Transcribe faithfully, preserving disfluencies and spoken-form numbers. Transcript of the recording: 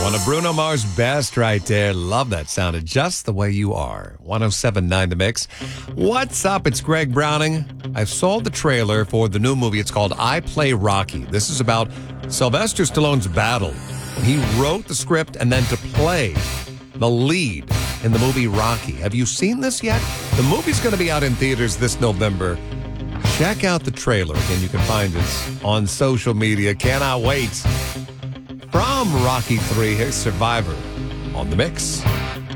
One of Bruno Mars' best right there. Love that. Sounded just the way you are. one oh seven point nine The Mix. What's up? It's Greg Browning. I saw the trailer for the new movie. It's called I Play Rocky. This is about Sylvester Stallone's battle. He wrote the script and then to play the lead in the movie Rocky. Have you seen this yet? The movie's going to be out in theaters this November. Check out the trailer. Again, you can find it on social media. Cannot wait. From Rocky three, here's Survivor on The Mix.